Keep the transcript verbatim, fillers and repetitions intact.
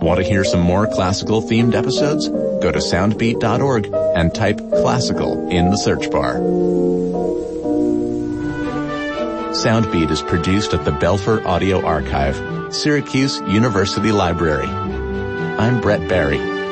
Want to hear some more classical-themed episodes? Go to soundbeat dot org and type classical in the search bar. Soundbeat is produced at the Belfer Audio Archive, Syracuse University Library. I'm Brett Barry.